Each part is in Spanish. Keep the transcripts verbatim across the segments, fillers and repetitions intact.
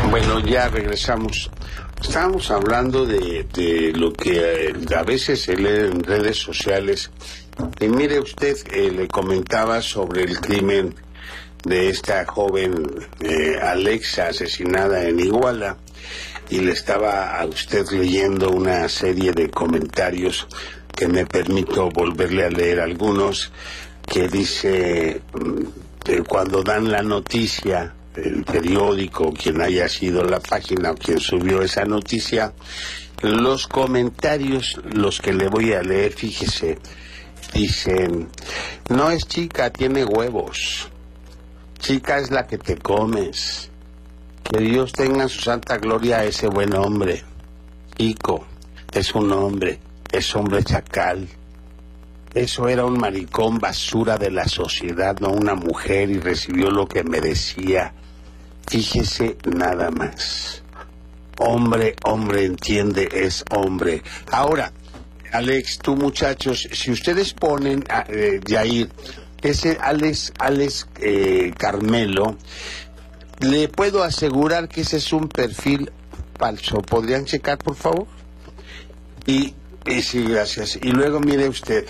Bueno, ya regresamos. Estábamos hablando de, de lo que eh, a veces se lee en redes sociales. Y mire usted, eh, le comentaba sobre el crimen de esta joven eh, Alexa asesinada en Iguala. Y le estaba a usted leyendo una serie de comentarios que me permito volverle a leer algunos, que dice que cuando dan la noticia, el periódico, quien haya sido la página o quien subió esa noticia, los comentarios, los que le voy a leer, fíjese, dicen: no es chica, tiene huevos, chica es la que te comes, que Dios tenga en su santa gloria a ese buen hombre, Chico, es un hombre, es hombre chacal. Eso era un maricón basura de la sociedad, no una mujer, y recibió lo que merecía. Fíjese nada más. Hombre, hombre, entiende, es hombre. Ahora, Alex, tú muchachos, si ustedes ponen, eh, Yair, ese Alex, Alex eh, Carmelo, le puedo asegurar que ese es un perfil falso. ¿Podrían checar, por favor? Y, y sí, gracias. Y luego mire usted.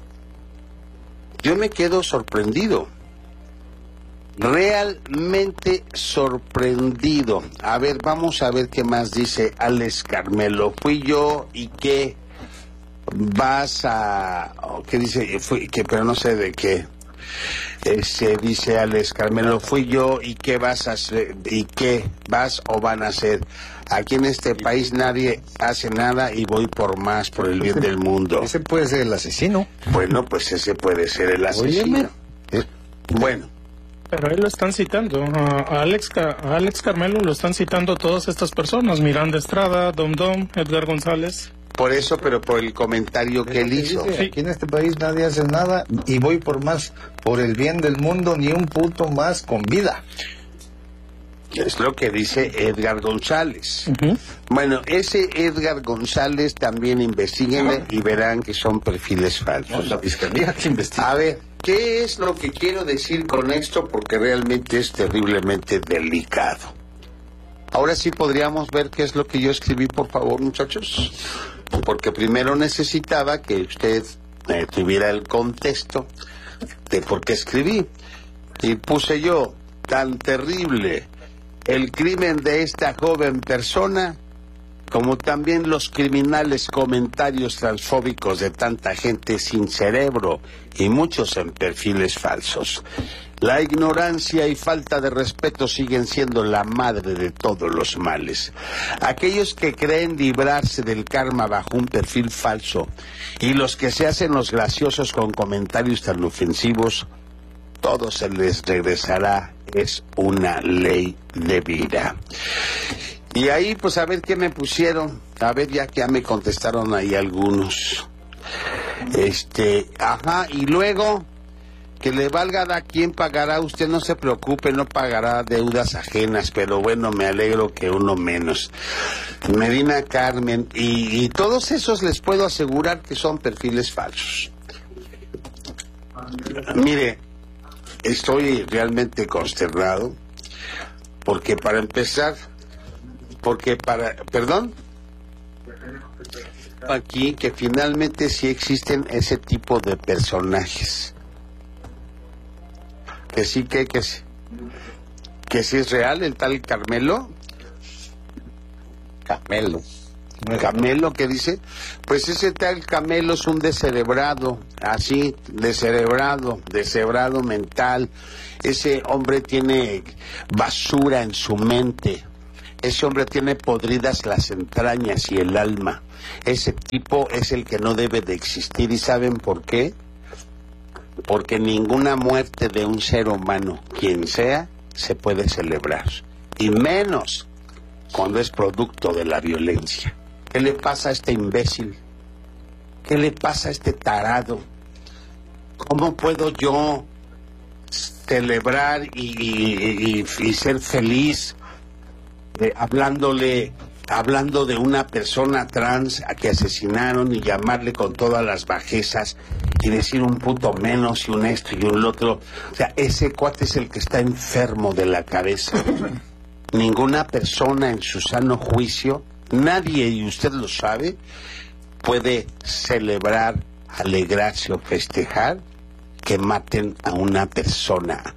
Yo me quedo sorprendido, realmente sorprendido. A ver, vamos a ver qué más dice Alex Carmelo. Fui yo y qué vas a... ¿Qué dice? Fui, que, pero no sé de qué. Este, dice Alex Carmelo, fui yo y qué vas a hacer, y qué vas o van a hacer. Aquí en este país nadie hace nada y voy por más, por el bien del mundo. Ese puede ser el asesino. Bueno, pues ese puede ser el asesino. ¿Eh? Bueno. Pero ahí lo están citando. A Alex, a Alex Carmelo lo están citando todas estas personas. Miranda Estrada, Dom Dom, Edgar González. Por eso, pero por el comentario que él hizo. Dice, aquí en este país nadie hace nada y voy por más, por el bien del mundo, ni un puto más con vida. Es lo que dice Edgar González. Uh-huh. Bueno, ese Edgar González también investíguenle y verán que son perfiles falsos. La fiscalía que investiga. A ver, ¿qué es lo que quiero decir con esto? Porque realmente es terriblemente delicado. Ahora sí podríamos ver qué es lo que yo escribí, por favor, muchachos. Porque primero necesitaba que usted eh, tuviera el contexto de por qué escribí. Y puse yo: tan terrible el crimen de esta joven persona, como también los criminales comentarios transfóbicos de tanta gente sin cerebro y muchos en perfiles falsos. La ignorancia y falta de respeto siguen siendo la madre de todos los males. Aquellos que creen librarse del karma bajo un perfil falso y los que se hacen los graciosos con comentarios tan ofensivos, todo se les regresará. Es una ley de vida. Y ahí, pues, a ver qué me pusieron. A ver, ya que ya me contestaron ahí algunos. Este, ajá, y luego, que le valga a quien pagará. Usted no se preocupe, no pagará deudas ajenas, pero bueno, me alegro que uno menos. Medina Carmen, y, y todos esos les puedo asegurar que son perfiles falsos. Mire, estoy realmente consternado, porque para empezar, porque para, perdón, aquí que finalmente sí existen ese tipo de personajes, que sí que, que, que sí es real el tal Carmelo, Camelo. Camelo, ¿qué dice? Pues ese tal Camelo es un descerebrado, así, descerebrado, descerebrado mental. Ese hombre tiene basura en su mente. Ese hombre tiene podridas las entrañas y el alma. Ese tipo es el que no debe de existir. ¿Y saben por qué? Porque ninguna muerte de un ser humano, quien sea, se puede celebrar. Y menos cuando es producto de la violencia. ¿Qué le pasa a este imbécil? ¿Qué le pasa a este tarado? ¿Cómo puedo yo celebrar y, y, y, y ser feliz eh, hablándole, hablando de una persona trans a que asesinaron y llamarle con todas las bajezas y decir un puto menos y un esto y un otro? O sea, ese cuate es el que está enfermo de la cabeza. ninguna persona en su sano juicio, nadie, y usted lo sabe, puede celebrar, alegrarse o festejar que maten a una persona.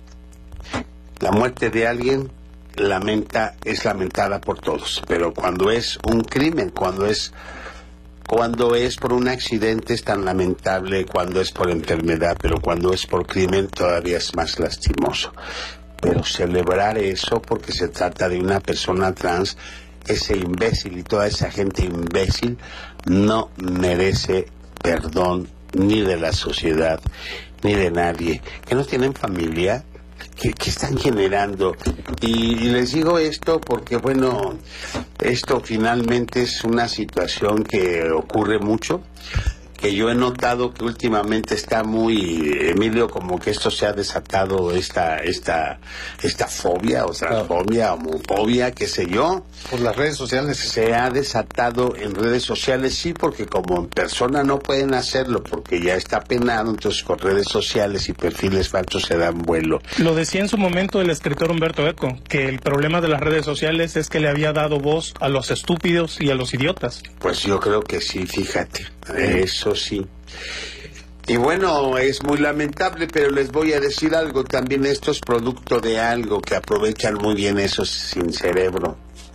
La muerte de alguien lamenta, es lamentada por todos, pero cuando es un crimen, cuando es cuando es por un accidente es tan lamentable, cuando es por enfermedad, pero cuando es por crimen todavía es más lastimoso. Pero celebrar eso porque se trata de una persona trans, ese imbécil y toda esa gente imbécil no merece perdón ni de la sociedad ni de nadie. Que no tienen familia, que, que están generando. Y, y les digo esto porque, bueno, esto finalmente es una situación que ocurre mucho, que yo he notado que últimamente está muy, Emilio, como que esto se ha desatado, esta esta esta fobia o transfobia, homofobia, qué sé yo. Por las redes sociales. Se ha desatado en redes sociales, sí, porque como en persona no pueden hacerlo porque ya está penado, entonces con redes sociales y perfiles falsos se dan vuelo. Lo decía en su momento el escritor Humberto Eco, que el problema de las redes sociales es que le había dado voz a los estúpidos y a los idiotas. Pues yo creo que sí, fíjate, eso sí. Y bueno, es muy lamentable, pero les voy a decir algo, también esto es producto de algo que aprovechan muy bien esos sin cerebro.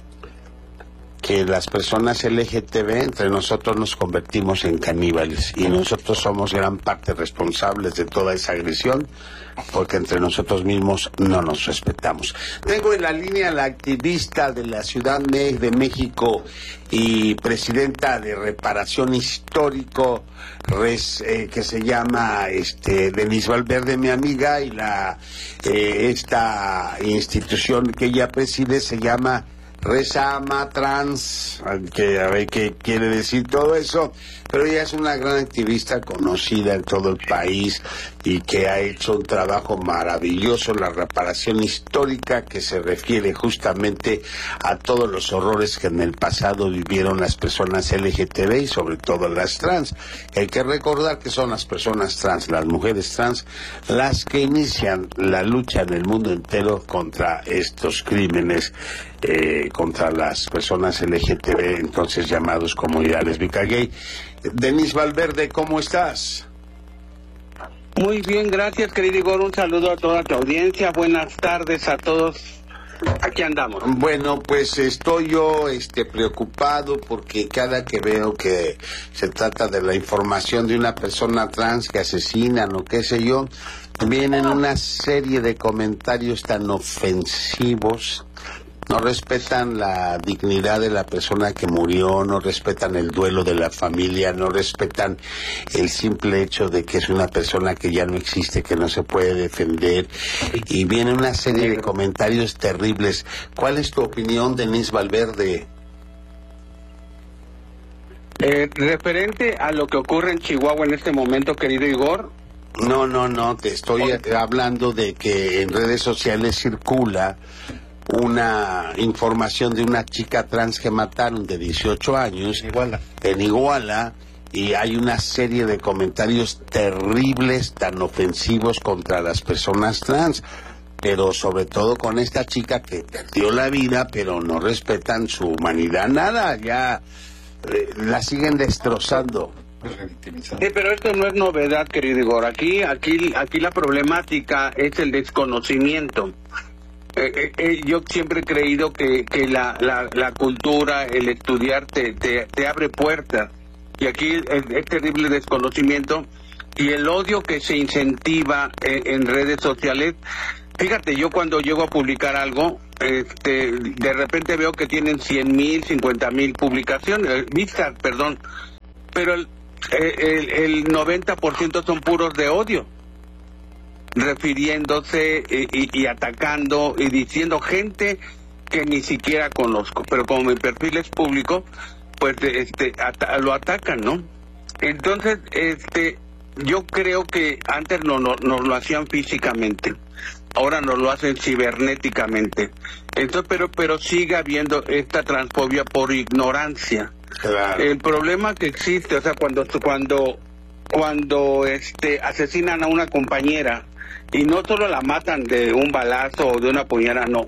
Que las personas L G T B entre nosotros nos convertimos en caníbales y nosotros somos gran parte responsables de toda esa agresión porque entre nosotros mismos no nos respetamos. Tengo en la línea a la activista de la Ciudad de México y presidenta de Reparación Histórico res, eh, que se llama este Denise Valverde, mi amiga, y la eh, esta institución que ella preside se llama Reza Ama Trans, que a ver qué quiere decir todo eso, pero ella es una gran activista conocida en todo el país y que ha hecho un trabajo maravilloso en la reparación histórica que se refiere justamente a todos los horrores que en el pasado vivieron las personas L G T B y sobre todo las trans. Hay que recordar que son las personas trans, las mujeres trans, las que inician la lucha en el mundo entero contra estos crímenes. Eh, contra las personas L G T B, entonces llamados comunidad lésbica gay. Denise Valverde, ¿cómo estás? Muy bien, gracias, querido Igor. Un saludo a toda tu audiencia. Buenas tardes a todos. Aquí andamos. Bueno, pues estoy yo este, preocupado porque cada que veo que se trata de la información de una persona trans que asesinan o qué sé yo, vienen una serie de comentarios tan ofensivos. No respetan la dignidad de la persona que murió, no respetan el duelo de la familia, no respetan el simple hecho de que es una persona que ya no existe, que no se puede defender. Y viene una serie de comentarios terribles. ¿Cuál es tu opinión, Denise Valverde? Eh, referente a lo que ocurre en Chihuahua en este momento, querido Igor. No, no, no, te estoy hablando de que en redes sociales circula una información de una chica trans que mataron de dieciocho años Iguala. en Iguala, y hay una serie de comentarios terribles, tan ofensivos contra las personas trans, pero sobre todo con esta chica que perdió la vida, pero no respetan su humanidad, nada, ya eh, la siguen destrozando. Sí, pero esto no es novedad, querido Igor. Aquí, aquí, aquí la problemática es el desconocimiento. Eh, eh, eh, yo siempre he creído que, que la, la, la cultura, el estudiar te, te, te abre puertas, y aquí es, es terrible desconocimiento y el odio que se incentiva en, en redes sociales. Fíjate, yo cuando llego a publicar algo, este, de repente veo que tienen cien mil, cincuenta mil publicaciones, vistas, perdón, pero el, el, el noventa por ciento son puros de odio, refiriéndose y, y, y atacando y diciendo gente que ni siquiera conozco, pero como mi perfil es público, pues este at- lo atacan, ¿no? Entonces, este, yo creo que antes no, no, nos lo hacían físicamente, ahora nos lo hacen cibernéticamente. Entonces, pero, pero sigue habiendo esta transfobia por ignorancia. Claro. El problema que existe, o sea, cuando cuando cuando este asesinan a una compañera y no solo la matan de un balazo o de una puñalada, no,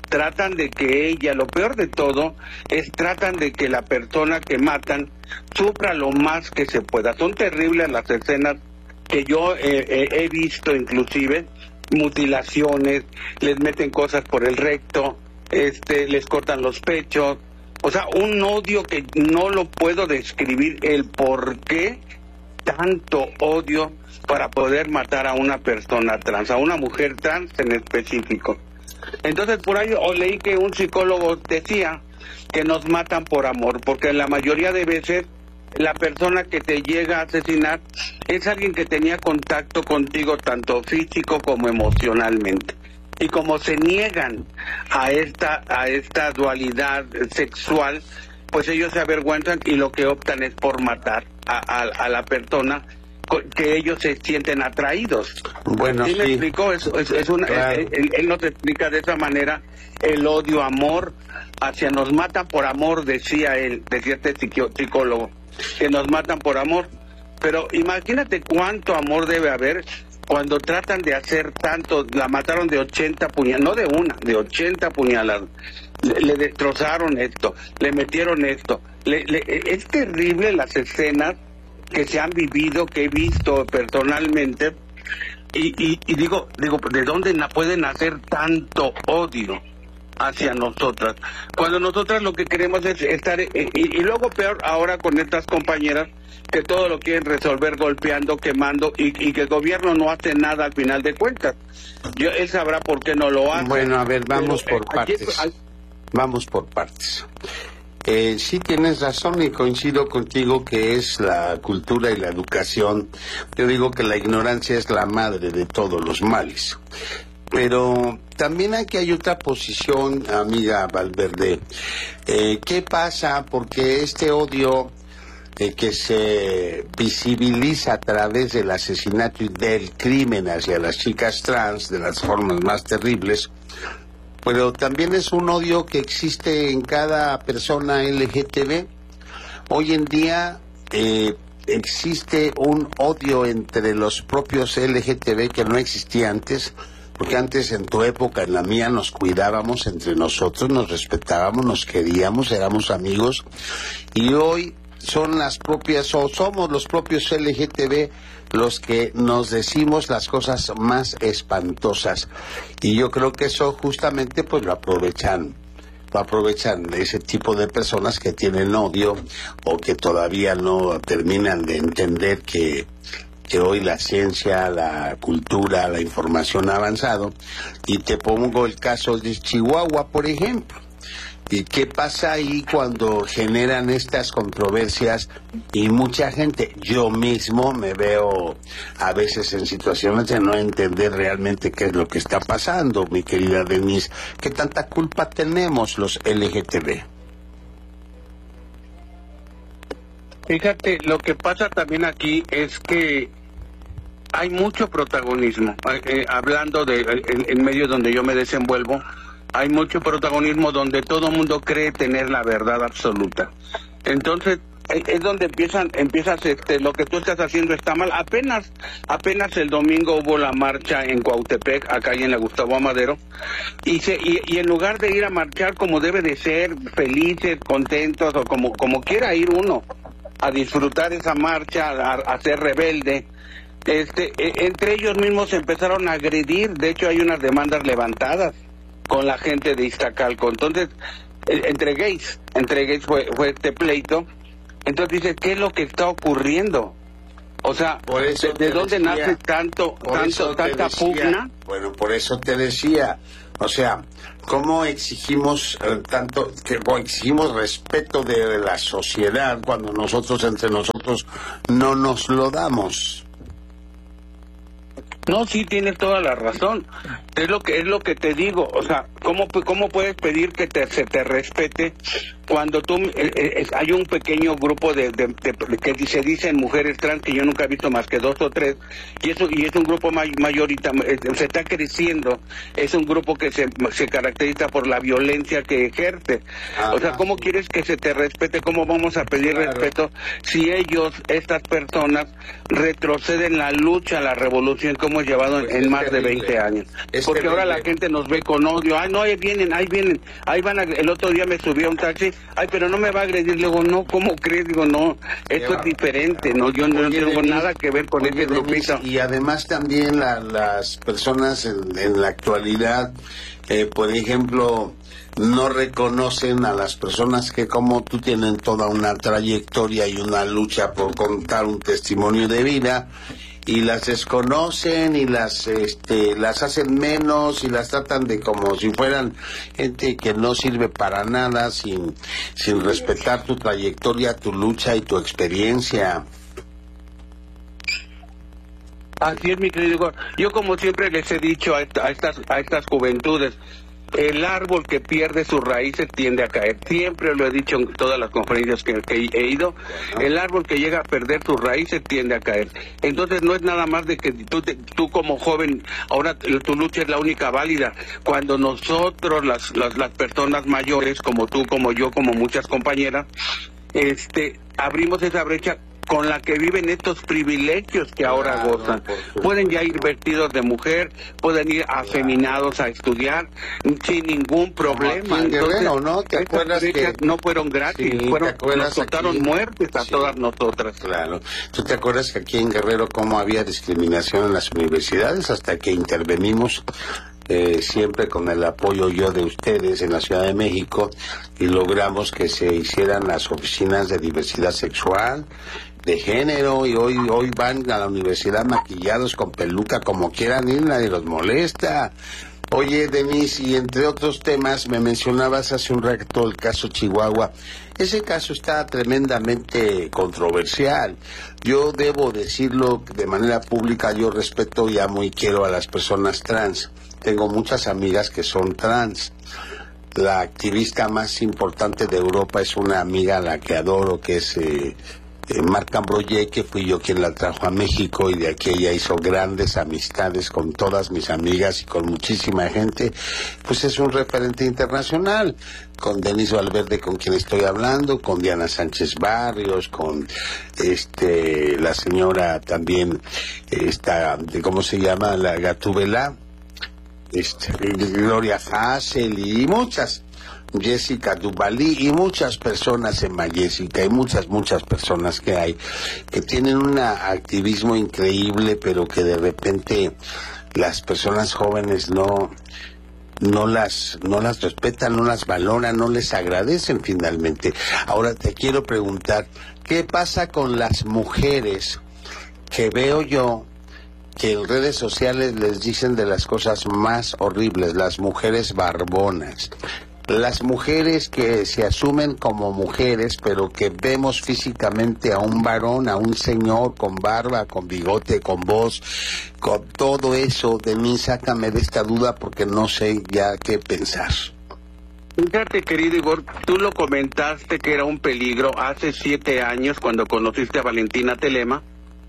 tratan de que ella, lo peor de todo, es tratan de que la persona que matan sufra lo más que se pueda. Son terribles las escenas que yo eh, eh, he visto, inclusive, mutilaciones, les meten cosas por el recto, este, les cortan los pechos, o sea, un odio que no lo puedo describir, el por qué tanto odio para poder matar a una persona trans, a una mujer trans en específico. Entonces por ahí o leí que un psicólogo decía que nos matan por amor, porque la mayoría de veces la persona que te llega a asesinar es alguien que tenía contacto contigo tanto físico como emocionalmente. Y como se niegan a esta a esta dualidad sexual, pues ellos se avergüenzan y lo que optan es por matar a, a, a la persona que ellos se sienten atraídos. Bueno, ¿Sí sí. me explicó? Es, es, es una, Claro. él, él nos explica de esa manera el odio, amor, hacia nos matan por amor, decía él, decía este psicólogo, que nos matan por amor. Pero imagínate cuánto amor debe haber cuando tratan de hacer tanto. La mataron de ochenta puñaladas, no de una, de ochenta puñaladas. Le, le destrozaron esto, le metieron esto. Le, le, es terrible las escenas que se han vivido, que he visto personalmente, y, y, y digo, digo, ¿de dónde na pueden hacer tanto odio hacia nosotras? Cuando nosotras lo que queremos es estar, y, y luego peor ahora con estas compañeras que todo lo quieren resolver golpeando, quemando, y, y que el gobierno no hace nada al final de cuentas. Yo, él sabrá por qué no lo hace. Bueno, a ver, vamos Pero, por eh, aquí- partes. hay- Vamos por partes. Eh, sí tienes razón y coincido contigo que es la cultura y la educación. Yo digo que la ignorancia es la madre de todos los males. Pero también aquí hay otra posición, amiga Valverde. Eh, ¿Qué pasa? Porque este odio eh, que se visibiliza a través del asesinato y del crimen hacia las chicas trans de las formas más terribles, pero también es un odio que existe en cada persona L G T B. Hoy en día eh, existe un odio entre los propios L G T B que no existía antes, porque antes en tu época, en la mía, nos cuidábamos entre nosotros, nos respetábamos, nos queríamos, éramos amigos, y hoy son las propias, o somos los propios L G T B los que nos decimos las cosas más espantosas, y yo creo que eso justamente pues lo aprovechan lo aprovechan ese tipo de personas que tienen odio o que todavía no terminan de entender que que hoy la ciencia, la cultura, la información ha avanzado. Y te pongo el caso de Chihuahua, por ejemplo. ¿Y qué pasa ahí cuando generan estas controversias? Y mucha gente, yo mismo me veo a veces en situaciones de no entender realmente qué es lo que está pasando, mi querida Denise. ¿Qué tanta culpa tenemos los L G T B? Fíjate, lo que pasa también aquí es que hay mucho protagonismo. Eh, eh, hablando de en, en medio donde yo me desenvuelvo, hay mucho protagonismo donde todo el mundo cree tener la verdad absoluta. Entonces eh, es donde empiezan empiezas este lo que tú estás haciendo está mal. Apenas apenas el domingo hubo la marcha en Cuautepec, acá y en la Gustavo Amadero, y se y, y en lugar de ir a marchar como debe de ser, felices, contentos o como como quiera ir uno a disfrutar esa marcha, a, a ser rebelde, este, e, entre ellos mismos se empezaron a agredir. De hecho hay unas demandas levantadas con la gente de Iztacalco. Entonces, eh, entre gays, entre gays fue, fue este pleito. Entonces dice, ¿qué es lo que está ocurriendo? O sea, Por eso ¿de, de te dónde decía, nace tanto, por eso tanto, te tanta decía, pugna? Bueno, por eso te decía, o sea, ¿cómo exigimos eh, tanto, que o exigimos respeto de la sociedad cuando nosotros entre nosotros no nos lo damos? No, sí tienes toda la razón. Es lo que es lo que te digo. O sea, ¿cómo cómo puedes pedir que te, se te respete cuando tú eh, eh, hay un pequeño grupo de, de, de que se dicen mujeres trans, que yo nunca he visto más que dos o tres, y eso y es un grupo may, mayorita, eh, se está creciendo. Es un grupo que se se caracteriza por la violencia que ejerce. Ajá. O sea, ¿cómo quieres que se te respete? ¿Cómo vamos a pedir Claro. respeto si ellos, estas personas, retroceden la lucha, la revolución? ¿Cómo hemos llevado Pues en es más de terrible. veinte años. Es Porque terrible. ahora la gente nos ve con odio. Ay, no, ahí vienen, ahí vienen, ahí van. A... El otro día me subí a un taxi. Ay, pero no me va a agredir. Le digo, no, ¿cómo crees? Digo, no, esto es diferente. No, yo no Oye, tengo Denis, nada que ver con oye, este Denis, grupito. y además también la- las personas en, en la actualidad, eh, por ejemplo, no reconocen a las personas que como tú tienen toda una trayectoria y una lucha por contar un testimonio de vida, y las desconocen y las este las hacen menos y las tratan de como si fueran gente que no sirve para nada, sin sin respetar tu trayectoria, tu lucha y tu experiencia. Así es, mi querido Igor. Yo, como siempre les he dicho a, esta- a estas a estas juventudes, el árbol que pierde sus raíces tiende a caer. Siempre lo he dicho en todas las conferencias que, que he ido. El árbol que llega a perder sus raíces tiende a caer. Entonces no es nada más de que tú, te- tú como joven, ahora tu lucha es la única válida. Cuando nosotros, las, las, las personas mayores, como tú, como yo, como muchas compañeras, este, abrimos esa brecha con la que viven estos privilegios que ahora Claro, gozan. por supuesto. Pueden ya ir vestidos de mujer, pueden ir afeminados a estudiar sin ningún problema. aquí en Guerrero, ¿no? ¿Te estas acuerdas brechas que- no fueron gratis, Sí, ¿te fueron, acuerdas nos costaron aquí? muertes a Sí. todas nosotras. Claro. ¿Tú te acuerdas que aquí en Guerrero cómo había discriminación en las universidades hasta que intervenimos? Eh, siempre con el apoyo yo de ustedes en la Ciudad de México, y logramos que se hicieran las oficinas de diversidad sexual, de género, y hoy hoy van a la universidad maquillados con peluca como quieran ir, nadie los molesta. Oye, Denise, y entre otros temas, me mencionabas hace un rato el caso Chihuahua. Ese caso está tremendamente controversial. Yo debo decirlo de manera pública, yo respeto y amo y quiero a las personas trans. Tengo muchas amigas que son trans. La activista más importante de Europa es una amiga a la que adoro, que es eh, eh, Marc Ambroye, que fui yo quien la trajo a México, y de aquí ella hizo grandes amistades con todas mis amigas y con muchísima gente. Pues es un referente internacional, con Denise Valverde, con quien estoy hablando, con Diana Sánchez Barrios, con este la señora también, esta, ¿cómo se llama? La Gatúbela, este, Gloria Hassel y muchas, Jessica Duvalí y muchas personas en Mayésica, y muchas, muchas personas que hay que tienen un activismo increíble, pero que de repente las personas jóvenes no no las no las respetan, no las valoran, no les agradecen finalmente. Ahora te quiero preguntar, ¿qué pasa con las mujeres que veo yo que en redes sociales les dicen de las cosas más horribles, las mujeres barbonas, las mujeres que se asumen como mujeres, pero que vemos físicamente a un varón, a un señor con barba, con bigote, con voz, con todo eso? De mí, sácame de esta duda porque no sé ya qué pensar. Fíjate, querido Igor, tú lo comentaste que era un peligro hace siete años cuando conociste a Valentina Telema,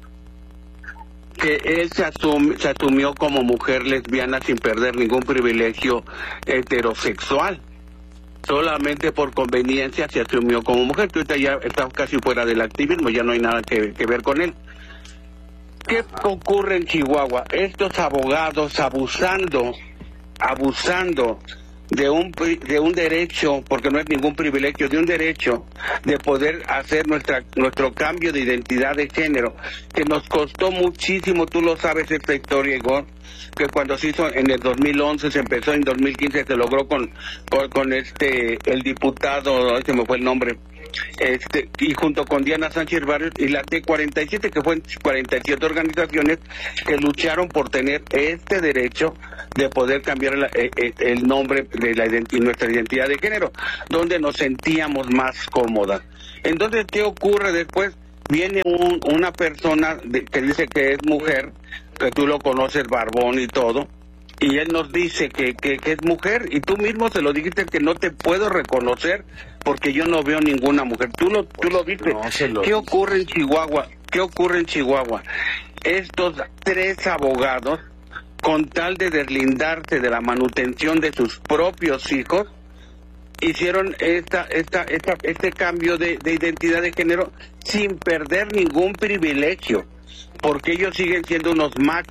que él se, asum- se asumió como mujer lesbiana sin perder ningún privilegio heterosexual. Solamente por conveniencia se asumió como mujer. Tú ahorita ya estás casi fuera del activismo, ya no hay nada que, que ver con él. ¿Qué ocurre en Chihuahua? Estos abogados abusando, abusando de un pri- de un derecho, porque no es ningún privilegio, de un derecho de poder hacer nuestra nuestro cambio de identidad de género, que nos costó muchísimo. Tú lo sabes esta historia, Igor, que cuando se hizo en el dos mil once, se empezó en dos mil quince, se logró con con, con este el diputado, se me fue el nombre, este y junto con Diana Sánchez Barrios y la T cuarenta y siete, que fueron cuarenta y siete organizaciones que lucharon por tener este derecho de poder cambiar la, eh, eh, el nombre de la identi- nuestra identidad de género, donde nos sentíamos más cómodas. Entonces, ¿qué ocurre después? Viene un, una persona de, que dice que es mujer, que tú lo conoces, barbón y todo, y él nos dice que, que, que es mujer, y tú mismo se lo dijiste, que no te puedo reconocer porque yo no veo ninguna mujer. Tú lo, tú lo viste. No, se lo ¿Qué dije. ocurre en Chihuahua? ¿Qué ocurre en Chihuahua? Estos tres abogados, con tal de deslindarse de la manutención de sus propios hijos, hicieron esta, esta, esta, este cambio de, de identidad de género sin perder ningún privilegio, porque ellos siguen siendo unos machos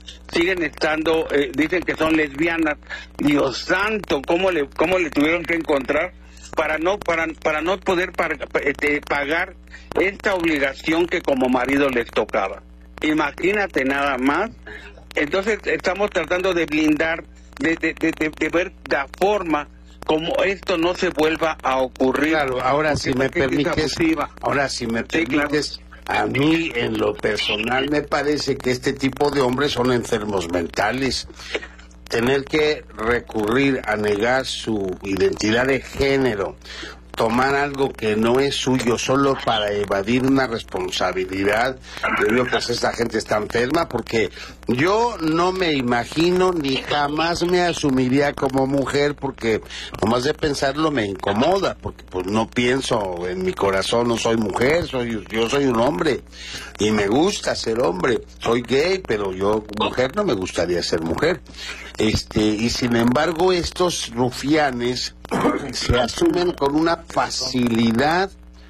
siguen estando, eh, dicen que son lesbianas. Dios santo, ¿cómo le, cómo le tuvieron que encontrar para no, para, para no poder par, este, pagar esta obligación que como marido les tocaba? Imagínate nada más. Entonces estamos tratando de blindar, de, de, de, de, de ver la forma como esto no se vuelva a ocurrir. Claro, ahora si me permites, ahora si me permites, sí, claro. A mí en lo personal me parece que este tipo de hombres son enfermos mentales. Tener que recurrir a negar su identidad de género, tomar algo que no es suyo solo para evadir una responsabilidad, yo digo que esta gente está enferma, porque yo no me imagino ni jamás me asumiría como mujer, porque nomás de pensarlo me incomoda, porque pues no pienso en mi corazón, no soy mujer, soy yo soy un hombre y me gusta ser hombre, soy gay, pero yo mujer no me gustaría ser mujer. Este, y sin embargo estos rufianes se asumen con una facilidad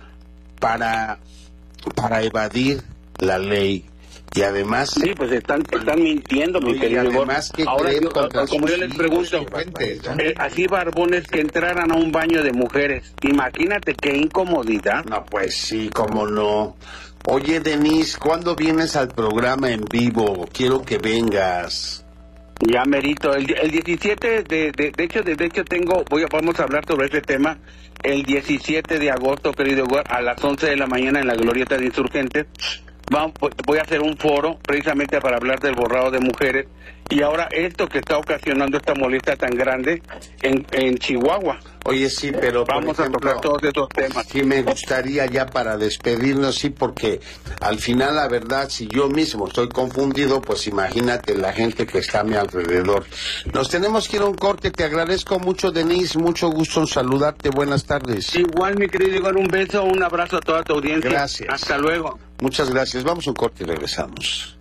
para, para evadir la ley. Y además... Sí, pues están, están mintiendo, mi querido. Y además que ahora, creen yo, contra como yo les pregunto, eh, así barbones que entraran a un baño de mujeres, imagínate qué incomodidad. No, pues sí, cómo no. Oye, Denise, ¿cuándo vienes al programa en vivo? Quiero que vengas. Ya merito, el, el diecisiete de, de, de hecho, de, de hecho tengo, voy a, vamos a hablar sobre este tema, el diecisiete de agosto, querido Guar, a las once de la mañana en la Glorieta de Insurgentes, vamos, voy a hacer un foro precisamente para hablar del borrado de mujeres, y ahora esto que está ocasionando esta molestia tan grande en, en Chihuahua. Oye, sí, pero vamos por ejemplo, a tocar todos esos temas. Sí, me gustaría ya para despedirnos, sí, porque al final la verdad, si yo mismo estoy confundido, pues imagínate la gente que está a mi alrededor. Nos tenemos que ir a un corte, te agradezco mucho, Denise, mucho gusto en saludarte, buenas tardes. Igual, mi querido Igor, un beso, un abrazo a toda tu audiencia. Gracias. Hasta luego. Muchas gracias, vamos a un corte y regresamos.